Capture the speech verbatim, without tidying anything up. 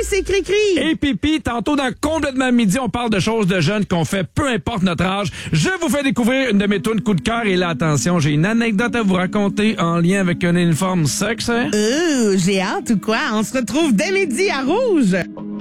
c'est Cricri. Et Pipi, tantôt dans Complètement Midi, on parle de choses de jeunes qu'on fait peu importe notre âge. Je vous fais découvrir une de mes tunes coup de cœur et là, attention, j'ai une anecdote à vous raconter en lien avec un uniforme sexe. Euh, j'ai hâte ou quoi? On se retrouve dès midi à Rouge.